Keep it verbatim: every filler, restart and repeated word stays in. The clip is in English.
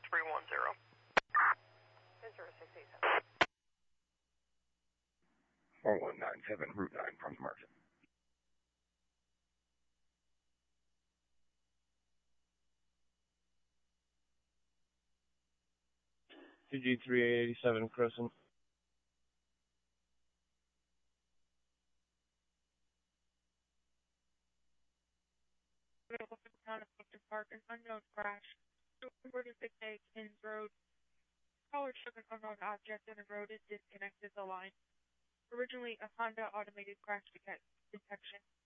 three one zero. zero six eight seven. four one nine seven, Route nine from Margin. T G three eighty-seven, Crescent. Town of Clifton Park, an unknown crash. two forty-six A Kings Road. Caller took an unknown object in the road and disconnected the line. Originally a Honda automated crash detect- detection.